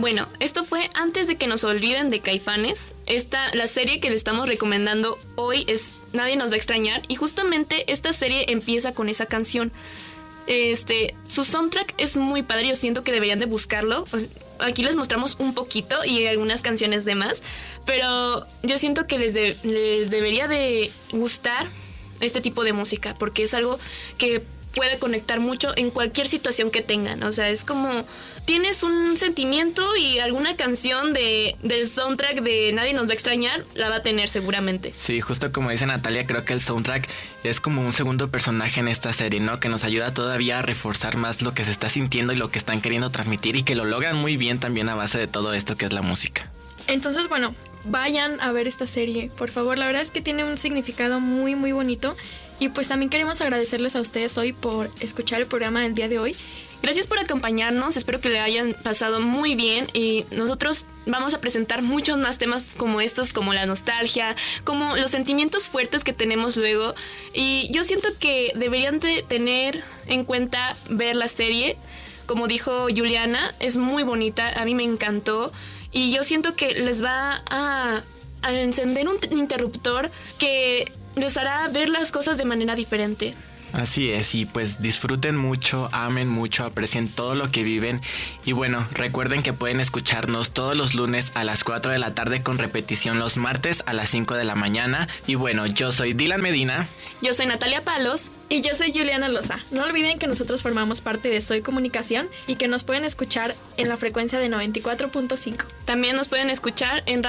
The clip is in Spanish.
Bueno, esto fue Antes de que nos olviden de Caifanes. La serie que le estamos recomendando hoy es Nadie nos va a extrañar. Y justamente esta serie empieza con esa canción. Su soundtrack es muy padre. Yo siento que deberían de buscarlo. Aquí les mostramos un poquito y algunas canciones de más. Pero yo siento que les debería de gustar este tipo de música. Porque es algo que puede conectar mucho en cualquier situación que tengan. O sea, es como tienes un sentimiento y alguna canción del soundtrack de Nadie nos va a extrañar la va a tener seguramente. Sí, justo como dice Natalia, creo que el soundtrack es como un segundo personaje en esta serie, ¿no? Que nos ayuda todavía a reforzar más lo que se está sintiendo y lo que están queriendo transmitir, y que lo logran muy bien también a base de todo esto que es la música. Entonces, bueno, vayan a ver esta serie, por favor. La verdad es que tiene un significado muy, muy bonito. Y pues también queremos agradecerles a ustedes hoy por escuchar el programa del día de hoy. Gracias por acompañarnos, espero que le hayan pasado muy bien y nosotros vamos a presentar muchos más temas como estos, como la nostalgia, como los sentimientos fuertes que tenemos luego. Y yo siento que deberían de tener en cuenta ver la serie. Como dijo Juliana, es muy bonita, a mí me encantó. Y yo siento que les va a encender un interruptor que les hará ver las cosas de manera diferente. Así es, y pues disfruten mucho, amen mucho, aprecien todo lo que viven. Y bueno, recuerden que pueden escucharnos todos los lunes a las 4 de la tarde con repetición los martes a las 5 de la mañana. Y bueno, yo soy Dylan Medina. Yo soy Natalia Palos. Y yo soy Juliana Loza. No olviden que nosotros formamos parte de Soy Comunicación y que nos pueden escuchar en la frecuencia de 94.5. También nos pueden escuchar en